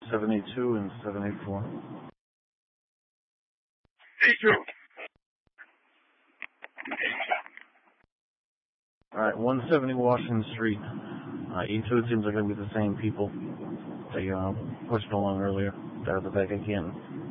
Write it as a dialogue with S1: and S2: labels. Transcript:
S1: 782 and 784. Alright, 170 Washington Street. E2, it seems like going to be the same people that you pushed along earlier. Out of the back of Canton.